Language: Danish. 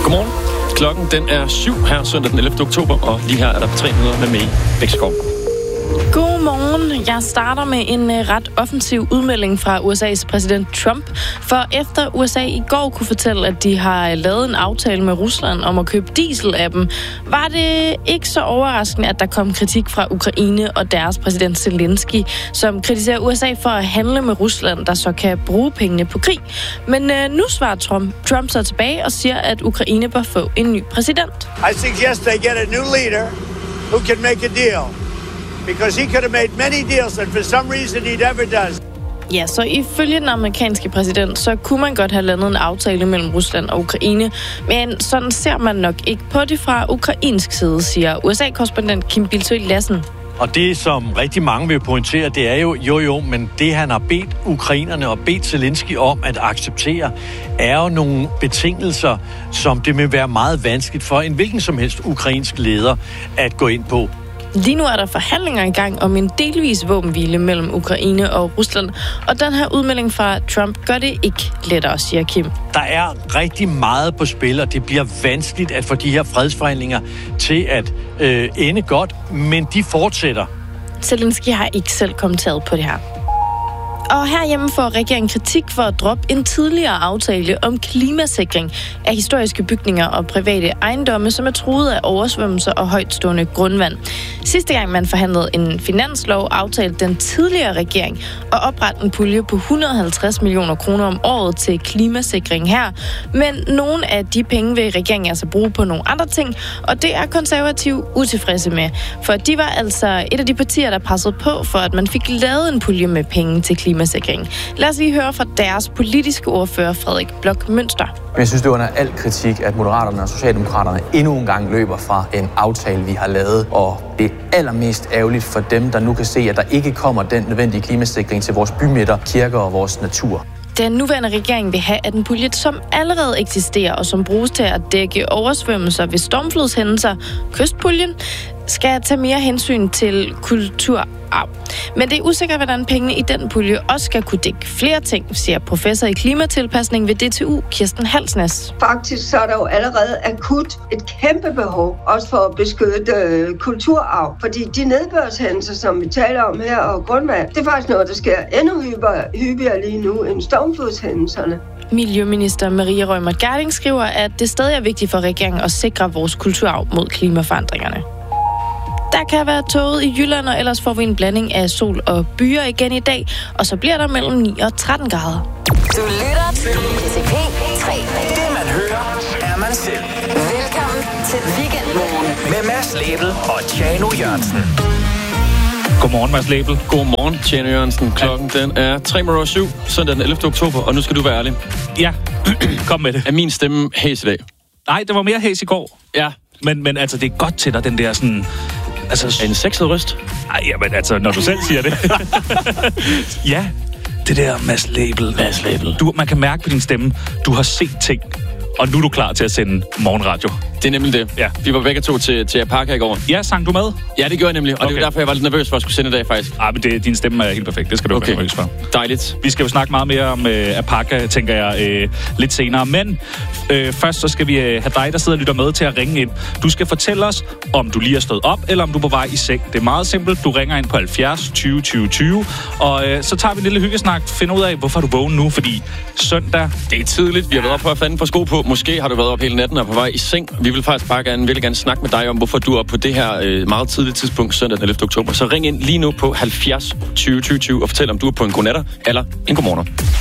Godmorgen. Klokken den er 7 her søndag den 11. oktober, og lige her er der 3 minutter med mig, Bækskov. Godmorgen. Jeg starter med en ret offensiv udmelding fra USA's præsident Trump. For efter USA i går kunne fortælle, at de har lavet en aftale med Rusland om at købe diesel af dem, var det ikke så overraskende, at der kom kritik fra Ukraine og deres præsident Zelensky, som kritiserer USA for at handle med Rusland, der så kan bruge pengene på krig. Men nu svarer Trump så tilbage og siger, at Ukraine bør få en ny præsident. I suggest they get a new leader who can make a deal. Because he could have made many deals, and for some reason he never does. Ja, så ifølge den amerikanske præsident, så kunne man godt have landet en aftale mellem Rusland og Ukraine, men sådan ser man nok ikke på det fra ukrainsk side, siger USA-korrespondent Kim Bildsøe Lassen. Og det, som rigtig mange vil pointere, det er jo, men det han har bedt ukrainerne og bedt Zelensky om at acceptere, er jo nogle betingelser, som det vil være meget vanskeligt for en hvilken som helst ukrainsk leder at gå ind på. Lige nu er der forhandlinger i gang om en delvis våbenhvile mellem Ukraine og Rusland, og den her udmelding fra Trump gør det ikke lettere, siger Kim. Der er rigtig meget på spil, og det bliver vanskeligt at få de her fredsforhandlinger til at ende godt, men de fortsætter. Zelensky har ikke selv kommenteret på det her. Og herhjemme får regeringen kritik for at droppe en tidligere aftale om klimasikring af historiske bygninger og private ejendomme, som er truet af oversvømmelser og højtstående grundvand. Sidste gang man forhandlede en finanslov, aftalte den tidligere regering at oprette en pulje på 150 millioner kroner om året til klimasikring her. Men nogle af de penge vil regeringen altså bruge på nogle andre ting, og det er konservative utilfredse med. For de var altså et af de partier, der passede på for, at man fik lavet en pulje med penge til klimasikring. Lad os lige høre fra deres politiske ordfører, Frederik Bloch Münster. Jeg synes, det er under al kritik, at Moderaterne og Socialdemokraterne endnu en gang løber fra en aftale, vi har lavet. Og det er allermest ærgerligt for dem, der nu kan se, at der ikke kommer den nødvendige klimasikring til vores bymidter, kirker og vores natur. Den nuværende regering vil have, at en pulje, som allerede eksisterer og som bruges til at dække oversvømmelser ved stormflodshændelser, kystpuljen, skal tage mere hensyn til kulturarv. Men det er usikkert, hvordan pengene i den pulje også skal kunne dække flere ting, siger professor i klimatilpasning ved DTU, Kirsten Halsnæs. Faktisk så er der jo allerede akut et kæmpe behov, også for at beskytte kulturarv. Fordi de nedbørshændelser, som vi taler om her, og grundvand, det er faktisk noget, der sker endnu hyppigere lige nu end stormflodshændelserne. Miljøminister Maria Reumert Gjerding skriver, at det stadig er vigtigt for regeringen at sikre vores kulturarv mod klimaforandringerne. Der kan være tåget i Jylland, og ellers får vi en blanding af sol og byer igen i dag, og så bliver der mellem 9 og 13 grader. Du lytter til P3. Det man hører, er man selv. Velkommen til Weekendmorgen Med Mads Lebel og Tjano Jørgensen. Godmorgen, Mads Lebel. Godmorgen, Tjano Jørgensen. Klokken den er 7:03, søndag den 11. oktober, og nu skal du være ærlig. Ja, kom med det. Er min stemme hæs i dag? Nej, det var mere hæs i går. Ja. Men altså, det er godt til dig, den der sådan... Altså, en sexet røst? Nej, jamen altså, når du selv siger det. Ja, det der Mads Lebel. Man kan mærke på din stemme, du har set ting, og nu er du klar til at sende morgenradio. Det er nemlig det. Ja. Vi var begge to til Parker i går. Ja, sang du med? Ja, det gjorde jeg nemlig, og det var derfor, jeg var lidt nervøs for at skulle sende i dag, faktisk. Men din stemme er helt perfekt. Det skal du ikke være nervøs for. Dejligt. Vi skal jo snakke meget mere om Parker, tænker jeg, lidt senere. Men først så skal vi have dig, der sidder og lytter med, til at ringe ind. Du skal fortælle os, om du lige er stået op, eller om du er på vej i seng. Det er meget simpelt. Du ringer ind på 70 20 20 20, og så tager vi en lille hyggesnak. Finder ud af, hvorfor du vågen nu, fordi søndag... Det er tidligt. Vi har været op på at fanden på sko på. Måske har du været op hele natten og på vej i seng. Vi vil faktisk bare virkelig gerne snakke med dig om, hvorfor du er på det her meget tidlige tidspunkt, søndag den 11. oktober. Så ring ind lige nu på 70 20 20 20 og fortæl, om du er på en godnatter eller en godmorgen.